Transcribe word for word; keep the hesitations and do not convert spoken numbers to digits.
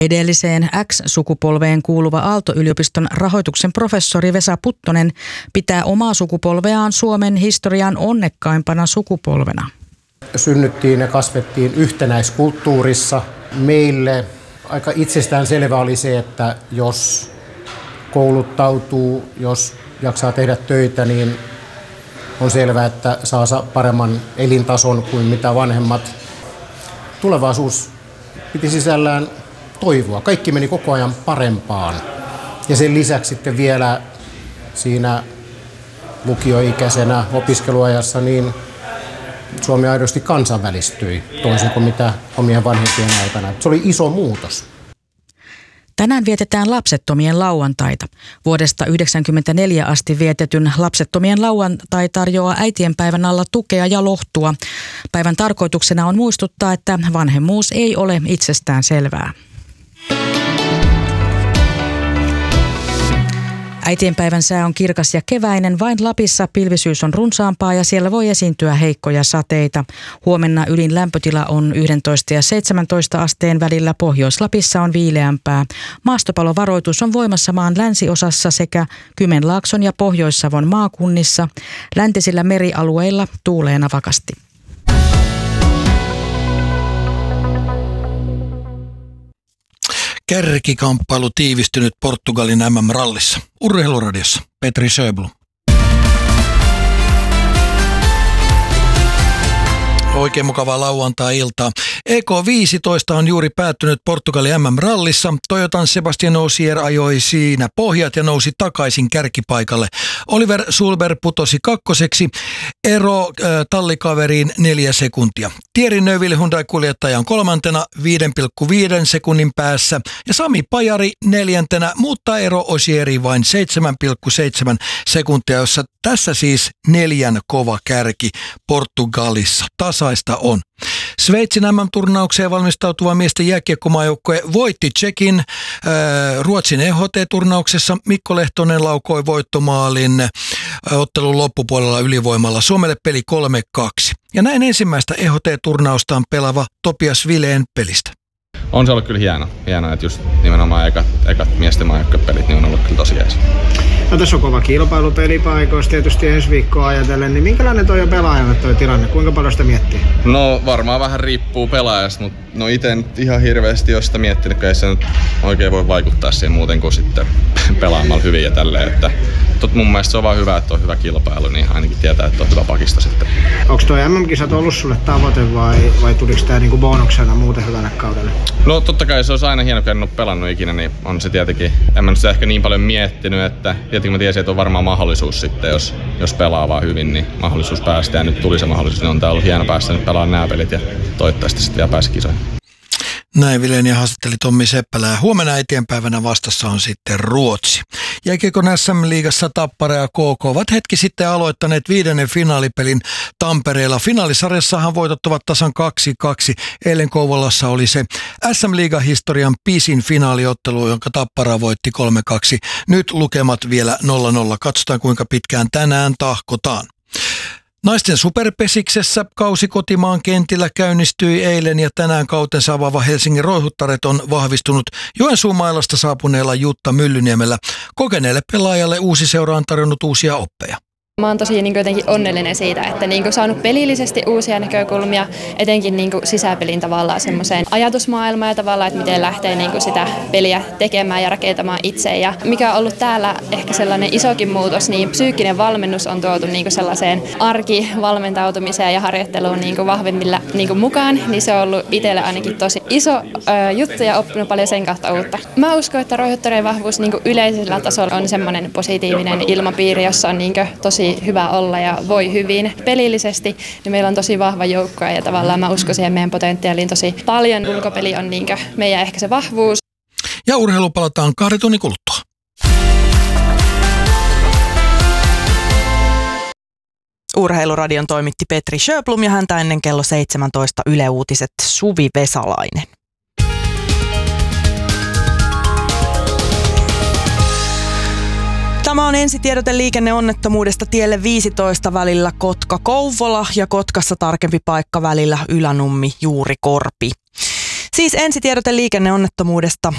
Edelliseen X-sukupolveen kuuluva Aalto-yliopiston rahoituksen professori Vesa Puttonen pitää omaa sukupolveaan Suomen historian onnekkaimpana sukupolvena. Synnyttiin ja kasvettiin yhtenäiskulttuurissa. Meille aika itsestään selvä oli se, että jos kouluttautuu, jos jaksaa tehdä töitä, niin on selvää, että saa paremman elintason kuin mitä vanhemmat. Tulevaisuus piti sisällään toivoa. Kaikki meni koko ajan parempaan. Ja sen lisäksi sitten vielä siinä lukioikäisenä opiskeluajassa niin Suomi aidosti kansainvälistyi toisin kuin mitä omien vanhempien aikana. Se oli iso muutos. Tänään vietetään lapsettomien lauantaita. Vuodesta yhdeksänkymmentäneljä asti vietetyn lapsettomien lauantai tarjoaa äitienpäivän alla tukea ja lohtua. Päivän tarkoituksena on muistuttaa, että vanhemmuus ei ole itsestään selvää. Äitienpäivän sää on kirkas ja keväinen, vain Lapissa pilvisyys on runsaampaa ja siellä voi esiintyä heikkoja sateita. Huomenna ylin lämpötila on yksitoista ja seitsemäntoista asteen välillä, Pohjois-Lapissa on viileämpää. Maastopalovaroitus on voimassa maan länsiosassa sekä Kymenlaakson ja Pohjois-Savon maakunnissa. Läntisillä merialueilla tuulee navakasti. Kärkikamppailu tiivistynyt Portugalin M M-rallissa. Urheiluradiossa Petri Sjöblom. Oikein mukavaa lauantai-iltaa. E K viisitoista on juuri päättynyt Portugalin M M-rallissa. Toyotan Sebastian Ogier ajoi siinä pohjat ja nousi takaisin kärkipaikalle. Oliver Sulber putosi kakkoseksi. Ero äh, tallikaveriin neljä sekuntia. Thierry Neuville Hyundai-kuljettaja on kolmantena viiden pilkku viiden sekunnin päässä. Ja Sami Pajari neljäntenä, mutta ero Ogieriin vain seitsemän pilkku seitsemän sekuntia, jossa tässä siis neljän kova kärki Portugalissa. Tasaista on. Sveitsin M M-turnaukseen valmistautuva miesten jääkiekkomaajoukkue voitti Tšekin äh, Ruotsin E H T-turnauksessa. Mikko Lehtonen laukoi voittomaalin äh, ottelun loppupuolella ylivoimalla. Suomelle peli kolme kaksi. Ja näin ensimmäistä E H T-turnaustaan pelaava Topias Vileen pelistä. On se ollut kyllä hieno. Hienoa, että just nimenomaan ekat, ekat miesten maajoukkuepelit niin on ollut kyllä tosi jees. No tässä on kova kilpailu pelipaikoista tietysti ensi viikkoa ajatellen, niin minkälainen toi on pelaajalle toi tilanne? Kuinka paljon sitä miettii? No varmaan vähän riippuu pelaajasta, mutta no itse nyt ihan hirveästi ole sitä miettinyt, kun ei se nyt oikein voi vaikuttaa siihen muuten kuin sitten pelaamalla hyvin ja tälleen. Että tot, mun mielestä se on vaan hyvä, että on hyvä kilpailu, niin ainakin tietää, että on hyvä pakista sitten. Onko toi M M-kisat ollut sulle tavoite vai, vai tuliko tää niinku bonuksena muuten hyvälle kaudelle? No totta kai se olisi aina hieno, kun en ole pelannut ikinä, niin on se tietenkin, en mä nyt sitä ehkä niin paljon miettinyt, että tietenkin mä tiesin, että on varmaan mahdollisuus sitten, jos, jos pelaa vaan hyvin, niin mahdollisuus päästä ja nyt tuli se mahdollisuus, niin on tää ollut hieno päästä nyt pelaamaan nämä pelit ja toivottavasti sitten vielä pääsi kisoihin. Näin Vileniä haastatteli Tommi Seppälä. Huomenna äitienpäivänä vastassa on sitten Ruotsi. Jääkiekon S M-liigassa Tappara ja K K ovat hetki sitten aloittaneet viidennen finaalipelin Tampereella. Finaalisarjassahan voitot ovat tasan kaksi kaksi. Eilen Kouvolassa oli se S M-liigan historian pisin finaaliottelu, jonka Tappara voitti kolme kaksi. Nyt lukemat vielä nolla nolla. Katsotaan kuinka pitkään tänään tahkotaan. Naisten superpesiksessä kausi kotimaan kentillä käynnistyi eilen ja tänään kautensa avaava Helsingin Roihuttaret on vahvistunut Joensuun mailasta saapuneella Jutta Myllyniemellä. Kokeneelle pelaajalle uusi seura on tarjonnut uusia oppeja. Mä oon tosi niin kuin, jotenkin onnellinen siitä, että niin kuin, saanut pelillisesti uusia näkökulmia, etenkin niin kuin, sisäpelin tavallaan semmoiseen ajatusmaailmaan ja tavallaan, että miten lähtee niin kuin, sitä peliä tekemään ja rakentamaan itse. Ja mikä on ollut täällä ehkä sellainen isokin muutos, niin psyykkinen valmennus on tuotu niin kuin, sellaiseen arkivalmentautumiseen ja harjoitteluun niin kuin, vahvemmilla niin kuin, mukaan, niin se on ollut itselle ainakin tosi iso ö, juttu ja oppinut paljon sen kautta uutta. Mä uskon, että Roihuttareen vahvuus niin kuin, yleisellä tasolla on semmoinen positiivinen ilmapiiri, jossa on niin kuin, tosi hyvä olla ja voi hyvin pelillisesti, niin meillä on tosi vahva joukko ja tavallaan mä uskon siihen meidän potentiaaliin tosi paljon. Ulkopeli on niinkö meidän ehkä se vahvuus. Ja urheilu palataan kahden tunnin kuluttua. Urheiluradion toimitti Petri Sjöblom ja häntä ennen kello seitsemäntoista Yle Uutiset Suvi Vesalainen. Tämä on ensitiedote liikenneonnettomuudesta tielle viisitoista välillä Kotka-Kouvola ja Kotkassa tarkempi paikka välillä Ylänummi-Juurikorpi. Siis ensitiedote liikenneonnettomuudesta